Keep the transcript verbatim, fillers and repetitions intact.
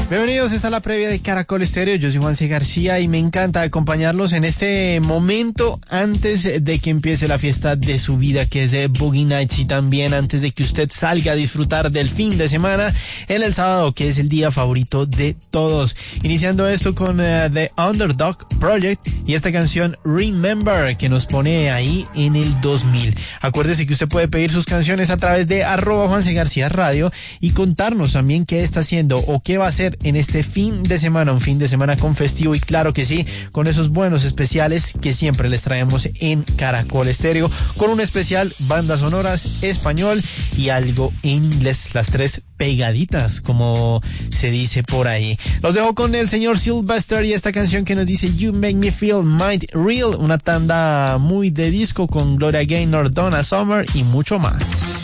Bienvenidos, esta es la previa de Caracol Estéreo. Yo soy Juanse García y me encanta acompañarlos en este momento antes de que empiece la fiesta de su vida, que es de Boogie Nights, y también antes de que usted salga a disfrutar del fin de semana en el sábado, que es el día favorito de todos. Iniciando esto con uh, The Underdog Project y esta canción Remember, que nos pone ahí en el dos mil. Acuérdese que usted puede pedir sus canciones a través de arroba Juanse García Radio y contarnos también qué está haciendo o qué va a hacer en este fin de semana, un fin de semana con festivo, y claro que sí, con esos buenos especiales que siempre les traemos en Caracol Estéreo, con un especial bandas sonoras, español y algo en inglés, las tres pegaditas, como se dice por ahí. Los dejo con el señor Sylvester y esta canción que nos dice You Make Me Feel Might Real, una tanda muy de disco con Gloria Gaynor, Donna Summer y mucho más.